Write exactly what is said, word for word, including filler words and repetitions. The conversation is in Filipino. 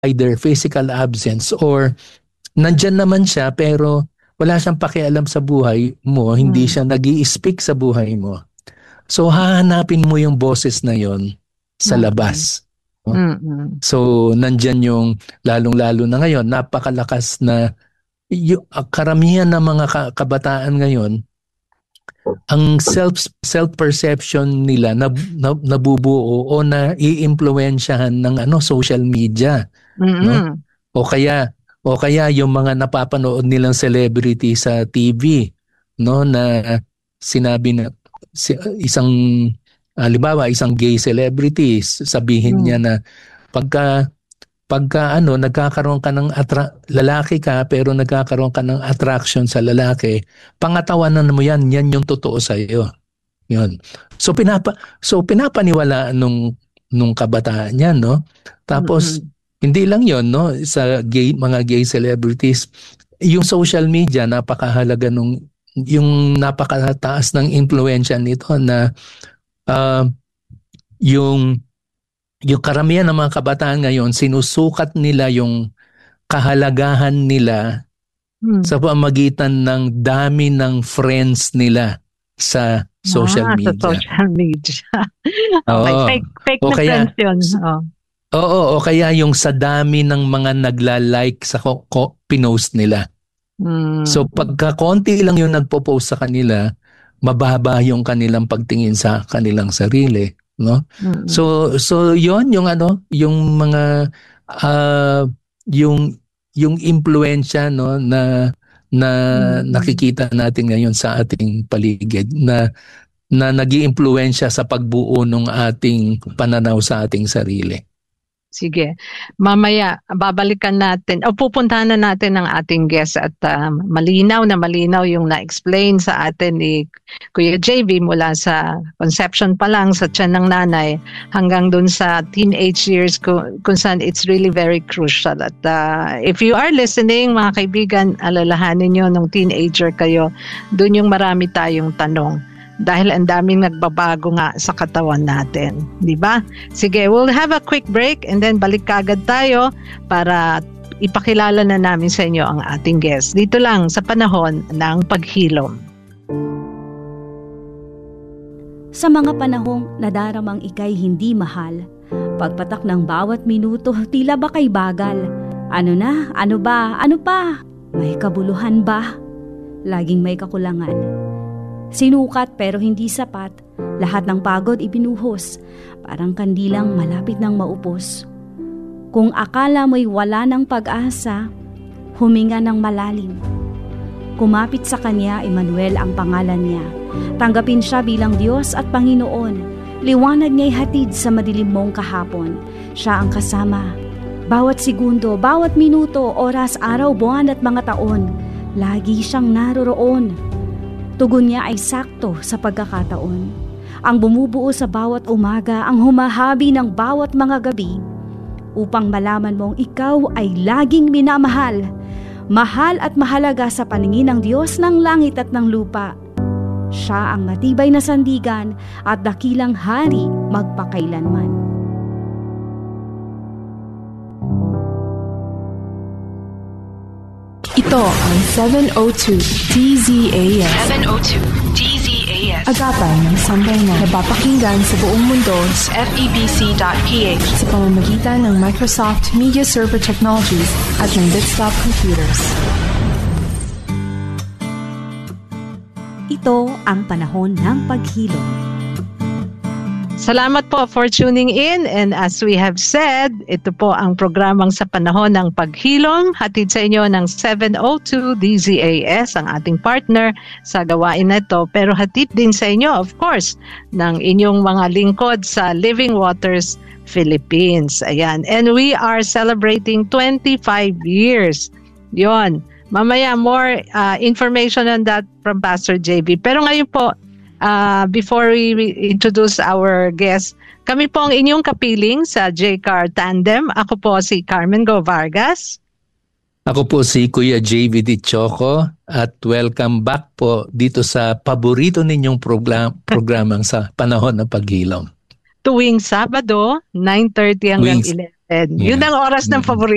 either physical absence or nandyan naman siya pero wala siyang pakialam sa buhay mo, hindi Mm. siya nag-i-speak sa buhay mo. So hahanapin mo yung boses na yon sa Mm. labas. No? Mm-mm. So nandyan yung lalong-lalo na ngayon, napakalakas na yung karamihan ng mga ka- kabataan ngayon, ang self self-perception nila na, na nabubuo o na iimpluwensyahan ng ano social media, Mm-mm. no? O kaya o kaya yung mga napapanood nilang celebrity sa T V, no, na sinabi na si, isang halimbawa isang gay celebrity, sabihin Mm. niya na pagka pagka ano nagkakaroon ka ng attra- lalaki ka pero nagkakaroon ka ng attraction sa lalaki, pangatawanan mo yan, yan yung totoo sa iyo. Yun. So pinapa so pinapaniwalaan nung nung kabataan niyan, no? Tapos Mm-mm. hindi lang yon, no, sa gay mga gay celebrities, yung social media napakahalaga nung yung napakataas ng impluwensya nito na uh, yung yung karamihan ng mga kabataan ngayon, sinusukat nila yung kahalagahan nila Mm. sa pamagitan ng dami ng friends nila sa social Ah, media. sa social media. Okay, Oo. fake fake O na kaya, friends yun. Oh. Oo, o kaya yung sa dami ng mga nagla-like sa ko- ko- pinost nila. Mm. So pagka konti lang yung nagpo-post sa kanila, mababa yung kanilang pagtingin sa kanilang sarili, no? Mm-mm. So so yon yung ano, yung mga uh, yung yung impluwensya, no, na na Mm-mm. nakikita natin ngayon sa ating paligid na na nag-iimpluwensya sa pagbuo ng ating pananaw sa ating sarili. Sige. Mamaya, babalikan natin o pupuntahan na natin ang ating guest at uh, malinaw na malinaw yung na-explain sa atin ni Kuya J V mula sa conception pa lang sa tiyan ng nanay hanggang dun sa teenage years kung, kung saan it's really very crucial. At uh, if you are listening, mga kaibigan, alalahanin nyo nung teenager kayo, dun yung marami tayong tanong. Dahil ang daming nagbabago nga sa katawan natin. Di ba? Sige, we'll have a quick break and then balik kagad tayo para ipakilala na namin sa inyo ang ating guest. Dito lang sa panahon ng paghilom. Sa mga panahong nadaramang ikay hindi mahal, pagpatak ng bawat minuto tila ba kay bagal. Ano na? Ano ba? Ano pa? May kabuluhan ba? Laging may kakulangan. Sinukat pero hindi sapat, lahat ng pagod ibinuhos, parang kandilang malapit ng maupos. Kung akala mo'y wala ng pag-asa, huminga ng malalim. Kumapit sa kanya, Emmanuel ang pangalan niya. Tanggapin siya bilang Diyos at Panginoon. Liwanag niya'y hatid sa madilim mong kahapon. Siya ang kasama. Bawat segundo, bawat minuto, oras, araw, buwan at mga taon, lagi siyang naroroon. Tugon niya ay sakto sa pagkakataon. Ang bumubuo sa bawat umaga, ang humahabi ng bawat mga gabi, upang malaman mong ikaw ay laging minamahal. Mahal at mahalaga sa paningin ng Diyos ng langit at ng lupa. Siya ang matibay na sandigan at dakilang hari magpakailanman. Ito ang seven oh two D Z A S. seven oh two D Z A S. Agapan ng sambayanan. Napapakinggan sa buong mundo sa F E B C dot P H sa pamamagitan ng Microsoft Media Server Technologies at ng Desktop Computers. Ito ang panahon ng paghilom. Salamat po for tuning in, and as we have said, ito po ang programang sa panahon ng paghilom, hatid sa inyo ng seven oh two D Z A S, ang ating partner sa gawain na ito, pero hatid din sa inyo, of course, ng inyong mga lingkod sa Living Waters Philippines. Ayan, and we are celebrating twenty-five years. Yon, mamaya more uh, information on that from Pastor J V. Pero ngayon po, Uh, before we introduce our guest, kami po ang inyong kapiling sa J C A R Tandem. Ako po si Carmen Go Vargas. Ako po si Kuya J V Di Choco at welcome back po dito sa paborito ninyong program, programang sa panahon ng paghilom. Tuwing Sabado, nine thirty hanggang Tuwing, eleven. Yeah. Yun ang oras ng paborito.